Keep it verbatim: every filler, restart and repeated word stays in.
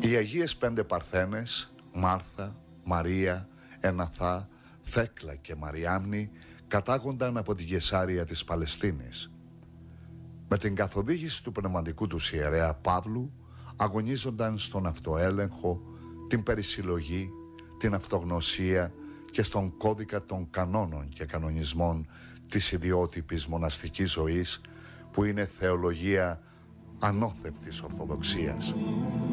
Οι Αγίες Πέντε Παρθένες, Μάρθα, Μαρία, Εναθά, Θέκλα και Μαριάμνη, κατάγονταν από την Καισάρια της Παλαιστίνης. Με την καθοδήγηση του πνευματικού τους ιερέα Παύλου, αγωνίζονταν στον αυτοέλεγχο, την περισυλλογή, την αυτογνωσία και στον κώδικα των κανόνων και κανονισμών της ιδιότυπης μοναστικής ζωής, που είναι θεολογία ανώθευτης ορθοδοξίας.